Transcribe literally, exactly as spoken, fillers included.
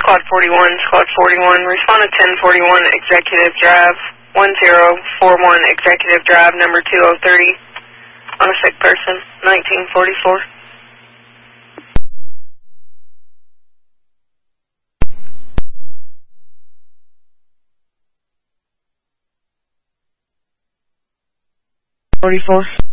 Squad forty-one, Squad forty-one, respond to ten forty-one Executive Drive, one zero four one Executive Drive, number two oh three, on a sick person, nineteen forty-four. Forty-four.